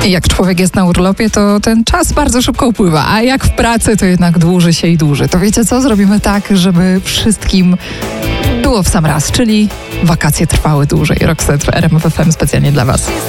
Jak człowiek jest na urlopie, to ten czas bardzo szybko upływa, a jak w pracy, to jednak dłuży się i dłuży. To wiecie co? Zrobimy tak, żeby wszystkim było w sam raz, czyli wakacje trwały dłużej. Roxette w RMF FM specjalnie dla Was.